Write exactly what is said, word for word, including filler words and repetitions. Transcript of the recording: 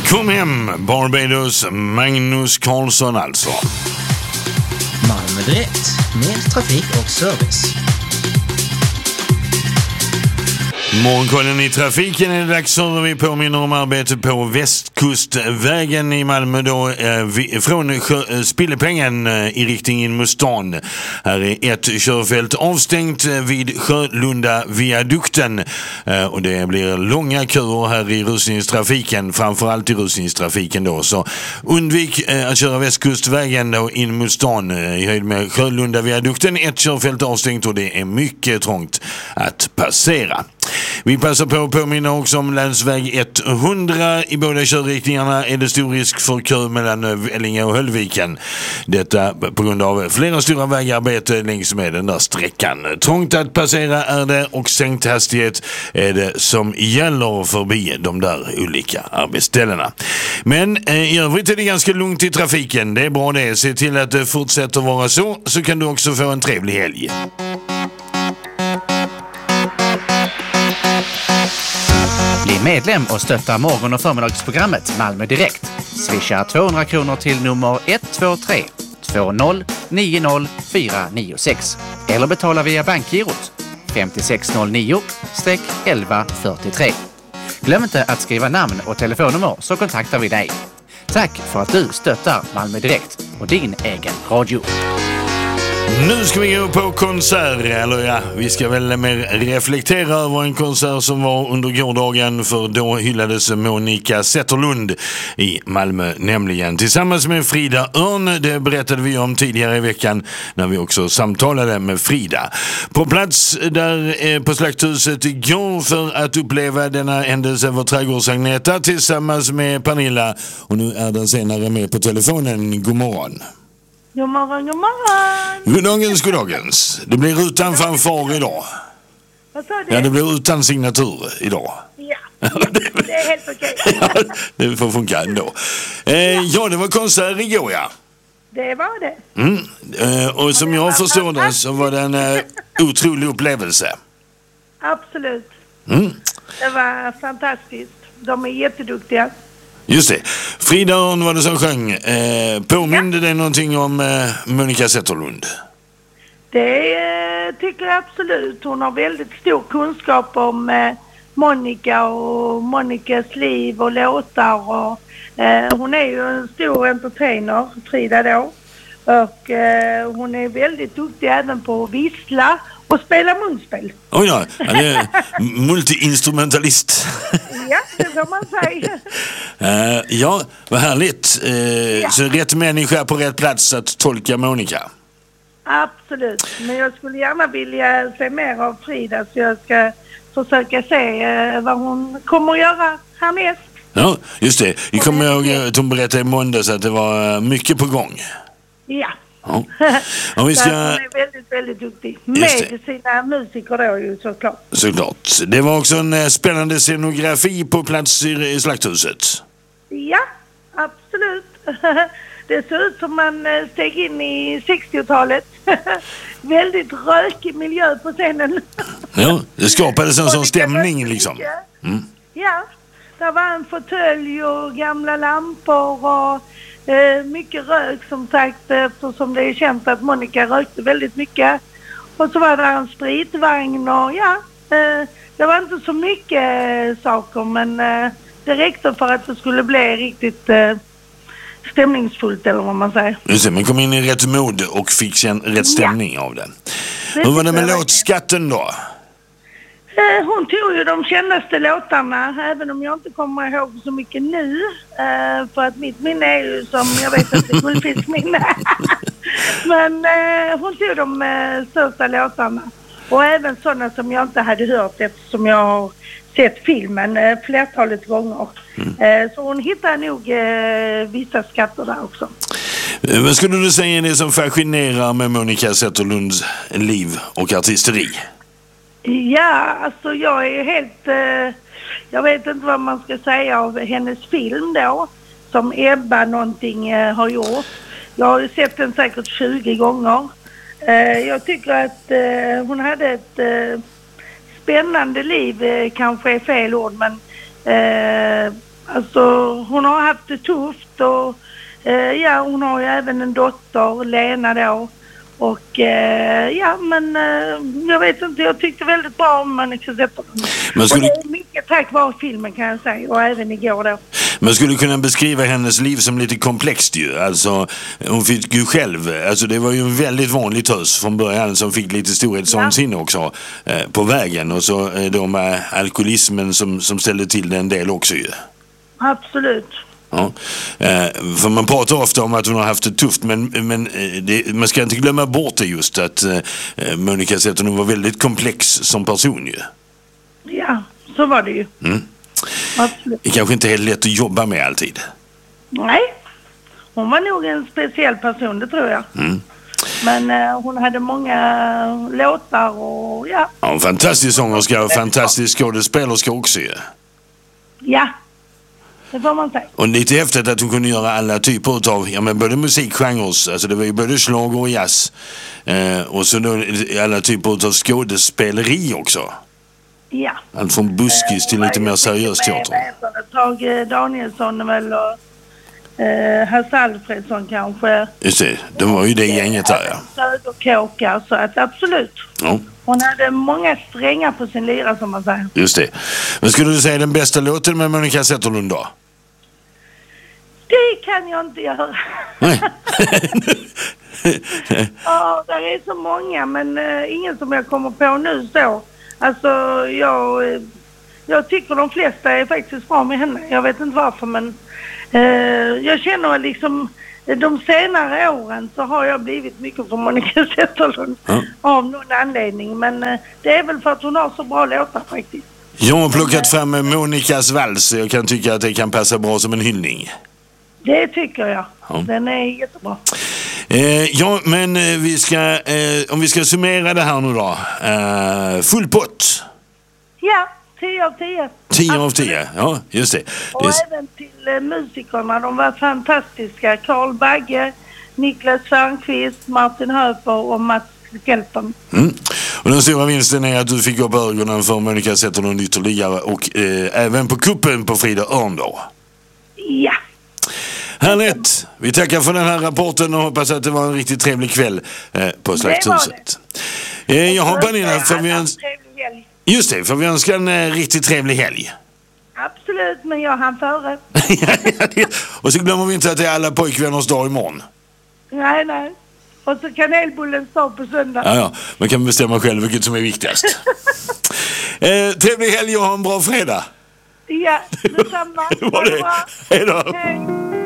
Kom hem, Barbados, Magnus Carlsson alltså. Malmö Direkt, med trafik och service. Morgonkollen i trafiken är det dags för vi påminner om arbete på Västkustvägen i Malmö då, eh, vi, från sjö, Spillepengen eh, i riktning in mot stan. Här är ett körfält avstängt eh, vid Sjölunda viadukten eh, och det blir långa köer här i rusningstrafiken, framförallt i rusningstrafiken då. Så undvik eh, att köra Västkustvägen då in mot stan eh, i höjd med Sjölunda viadukten. Ett körfält avstängt och det är mycket trångt att passera. Vi passar på att påminna också om länsväg hundra. I båda körriktningarna är det stor risk för kö mellan Vellinge och Höllviken. Detta på grund av flera stora vägarbete längs med den där sträckan. Trångt att passera är det och sänkt hastighet är det som gäller förbi de där olika arbetsställena. Men eh, i övrigt är det ganska lugnt i trafiken. Det är bra det. Se till att det fortsätter vara så, så kan du också få en trevlig helg. Bli medlem och stötta morgon- och förmiddagsprogrammet Malmö Direkt. Swisha tvåhundra kronor till nummer ett två tre två noll nio noll fyra nio sex eller betala via bankgirot fem sex noll nio elva fyrtiotre. Glöm inte att skriva namn och telefonnummer så kontaktar vi dig. Tack för att du stöttar Malmö Direkt och din egen radio. Nu ska vi gå på konsert, eller ja, vi ska väl mer reflektera över en konsert som var under gårdagen, för då hyllades Monica Zetterlund i Malmö, nämligen tillsammans med Frida Örn. Det berättade vi om tidigare i veckan när vi också samtalade med Frida. På plats där eh, på Slakthuset igår för att uppleva denna händelse var trädgårdsagneta tillsammans med Pernilla, och nu är den senare med på telefonen. God morgon. God morgon, god morgon. Goddagens, goddagens. Det blir utan fanfar idag. Vad sa du? Ja, det blir utan signatur idag. Ja, ja det är helt okej. Ja, det får funka ändå. Eh, ja, det var konsert igår, ja. Det var det. Mm. Eh, och som jag förstår det så var det en eh, otrolig upplevelse. Absolut. Mm. Det var fantastiskt. De är jätteduktiga. Just det. Frida Örn var det som sjöng. Eh, påminde ja. det någonting om eh, Monica Zetterlund? Det eh, tycker jag absolut. Hon har väldigt stor kunskap om eh, Monica och Monicas liv och låtar. Och, eh, hon är ju en stor entertainer, Frida då. Och eh, hon är väldigt duktig även på att vissla och spela munspel. Oj ja, han är multi-instrumentalist. Ja, det får man säga. uh, ja, vad härligt. Uh, ja. Så rätt människa på rätt plats att tolka Monica. Absolut, men jag skulle gärna vilja se mer av Frida, så jag ska försöka se uh, vad hon kommer att göra härnäst. Ja, just det. Jag kommer ihåg att hon berättade i måndags att det var mycket på gång. Ja. Ja. Om vi ska... Hon är väldigt, väldigt duktig. Med sina musiker då ju såklart. Såklart. Det var också en spännande scenografi på plats i Slakthuset. Ja, absolut. Det ser ut som man steg in i sextiotalet. Väldigt rökig miljö på scenen. Ja, det skapades en sån stämning liksom. Mm. Ja, det var en fåtölj och gamla lampor och Eh, mycket rök som sagt, eftersom det är känt att Monica rökte väldigt mycket. Och så var det en spritvagn och ja, eh, det var inte så mycket eh, saker, men eh, det räckte för att det skulle bli riktigt eh, stämningsfullt, eller vad man säger. Just det, men kom in i rätt mod och fick en rätt stämning ja. av den. Det Hur var det med låtskatten då? Hon tog ju de kändaste låtarna, även om jag inte kommer ihåg så mycket nu. För att mitt minne är ju som, jag vet att det är guldfiskminne. Men hon tog de största låtarna. Och även sådana som jag inte hade hört, eftersom jag har sett filmen flertalet gånger. Mm. Så hon hittar nog vissa skatter där också. Vad skulle du säga är det som fascinerar med Monica Zetterlunds liv och artisteri? Ja, alltså jag är helt, eh, jag vet inte vad man ska säga av hennes film då, som Ebba någonting eh, har gjort. Jag har ju sett den säkert tjugo gånger. Eh, jag tycker att eh, hon hade ett eh, spännande liv, eh, kanske är fel ord, men eh, Alltså hon har haft det tufft och eh, ja, hon har ju även en dotter, Lena då. Och eh, ja, men eh, jag vet inte, jag tyckte väldigt bra om Monica Zetterlund. Man skulle... Och det är mycket tack vare filmen kan jag säga, och även igår då. Man skulle kunna beskriva hennes liv som lite komplext ju. Alltså, hon fick ju själv, alltså det var ju en väldigt vanlig tös från början som fick lite storhetsvansinne ja. också eh, på vägen. Och så eh, då med alkoholismen som, som ställde till det en del också ju. Absolut. Ja. Eh, för man pratar ofta om att hon har haft det tufft, men, men eh, det, man ska inte glömma bort det just att eh, Monica Zetterlund var väldigt komplex som person ju. Ja, så var det ju. Mm. Absolut. Det kanske inte är helt lätt att jobba med alltid. Nej, hon var nog en speciell person, det tror jag. Mm. Men eh, hon hade många låtar och ja. Ja, en fantastisk sångerska och fantastisk skådespelerska också ju. Ja, det får man säga. Och lite häftigt att hon kunde göra alla typer av, ja men både musikgenrer, alltså det var ju både schlager och jazz. Eh, och så då alla typer av skådespeleri också. Ja. Allt från buskis till lite mer seriös teater. Tage Danielsson väl och eh, Hasse Alfredsson kanske. Just det, de var ju det gänget där ja. Söderkåkar, så att absolut. Ja. Hon hade många strängar på sin lyra som man säger. Just det. Men skulle du säga den bästa låten med Monica Zetterlund då? Det kan jag inte göra. Nej. Ja, det är så många men eh, ingen som jag kommer på nu så. Alltså jag, jag tycker de flesta är faktiskt bra med henne. Jag vet inte varför men eh, jag känner liksom de senare åren så har jag blivit mycket för Monica Zetterlund mm. av någon anledning. Men eh, det är väl för att hon har så bra låtar faktiskt. Jag har plockat fram Monikas vals. Jag kan tycka att det kan passa bra som en hyllning. Det tycker jag. Ja. Den är jättebra. Eh, ja, men eh, vi ska, eh, om vi ska summera det här nu då. Eh, full pott. Ja, tio av tio. tio av tio, ja, just det. Och det är... även till eh, musikerna, de var fantastiska. Carl Bagge, Niklas Färnqvist, Martin Höfer och Mats Skelton. Mm. Och den stora vinsten är att du fick upp ögonen för Monica Zetterlund ytterligare och eh, även på kuppen på Frida Örn då. Ja. Härligt! Vi tackar för den här rapporten och hoppas att det var en riktigt trevlig kväll eh, på Slakthuset. Eh, jag har Pernilla, får vi öns... Just det, får vi önska en eh, riktigt trevlig helg. Absolut, men jag hann före. Och så glömmer vi inte att det är alla pojkvänners dag imorgon. Nej, nej. Och så kanelbullens dag på söndag. Ja, ja. Man kan bestämma själv vilket som är viktigast. eh, trevlig helg och ha en bra fredag. Ja, detsamma. Det var det. Hej då. Hej.